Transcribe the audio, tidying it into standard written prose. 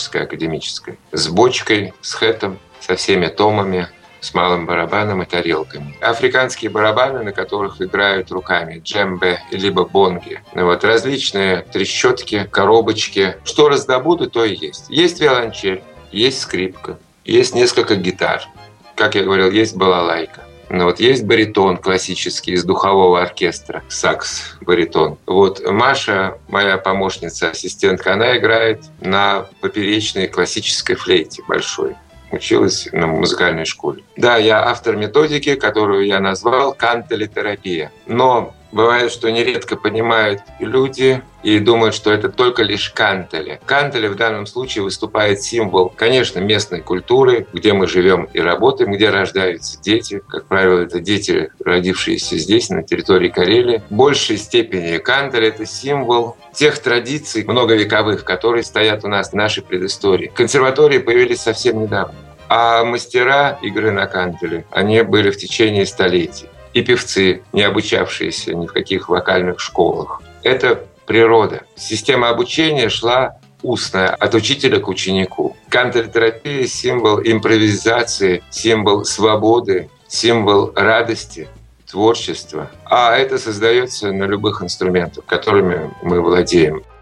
классическое, академическое. С бочкой, с хэтом, со всеми томами, с малым барабаном и тарелками. Африканские барабаны, на которых играют руками, джембе, либо бонги. Различные трещотки, коробочки. Что раздобуду, то и есть. Есть виолончель, есть скрипка, есть несколько гитар. Как я говорил, есть балалайка. Есть баритон классический из духового оркестра, сакс-баритон. Маша, моя помощница, ассистентка, она играет на поперечной классической флейте большой. Училась на музыкальной школе. Да, я автор методики, которую я назвал кантелетерапия. Но бывает, что нередко понимают люди и думают, что это только лишь кантеле. Кантеле в данном случае выступает символ, конечно, местной культуры, где мы живем и работаем, где рождаются дети. Как правило, это дети, родившиеся здесь, на территории Карелии. В большей степени кантеле – это символ тех традиций многовековых, которые стоят у нас в нашей предыстории. Консерватории появились совсем недавно. А мастера игры на кантеле, они были в течение столетий. И певцы, не обучавшиеся ни в каких вокальных школах. Это природа. Система обучения шла устная, от учителя к ученику. Кантелетерапия – символ импровизации, символ свободы, символ радости, творчества. А это создается на любых инструментах, которыми мы владеем.